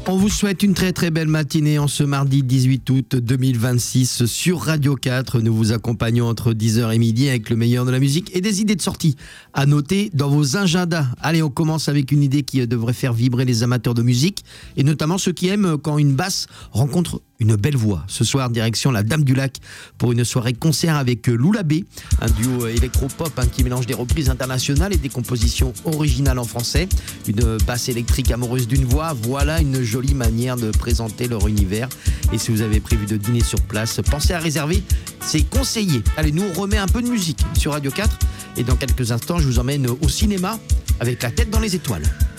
On vous souhaite une très très belle matinée en ce mardi 18 août 2026 sur Radio 4. Nous vous accompagnons entre 10h et midi avec le meilleur de la musique et des idées de sortie à noter dans vos agendas. Allez, on commence avec une idée qui devrait faire vibrer les amateurs de musique et notamment ceux qui aiment quand une basse rencontre une belle voix. Ce soir, direction la Dame du Lac pour une soirée concert avec Loula B, un duo électro-pop qui mélange des reprises internationales et des compositions originales en français. Une basse électrique amoureuse d'une voix, voilà une jolie manière de présenter leur univers. Et si vous avez prévu de dîner sur place, pensez à réserver, c'est conseillé. Allez, nous on remet un peu de musique sur Radio 4 et dans quelques instants, je vous emmène au cinéma avec La Tête dans les étoiles.